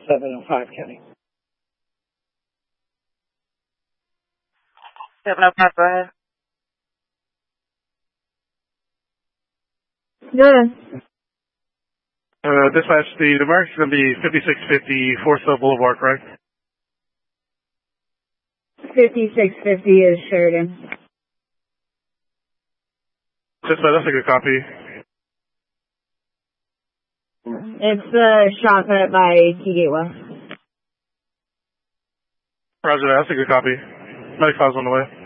705 County. 705, go ahead. Good. Dispatch, the mark's going to be 5650 Forest Hill Boulevard, correct? 5650 is Sheridan. Dispatch, that's a good copy. It's the shot put by T-Gate West. Roger that, that's a good copy. Medic 5's on the way.